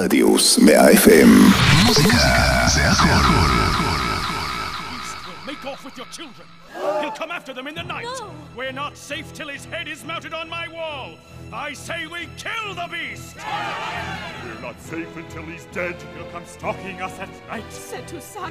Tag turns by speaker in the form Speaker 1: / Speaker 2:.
Speaker 1: רדיוס 100 FM.
Speaker 2: מוזיקה זה הכל.
Speaker 3: Make off with your children. He'll come after them in the night.
Speaker 4: No.
Speaker 3: We're not safe till his head is mounted on my wall. I say we kill the beast.
Speaker 5: We're not safe until he's dead.
Speaker 3: He'll come stalking us at night.
Speaker 4: Setusag